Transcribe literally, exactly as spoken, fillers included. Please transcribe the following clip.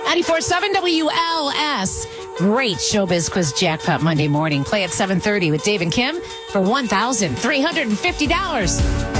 ninety-four point seven W L S. Great Showbiz Quiz Jackpot Monday morning. Play at seven thirty with Dave and Kim for one thousand three hundred fifty dollars.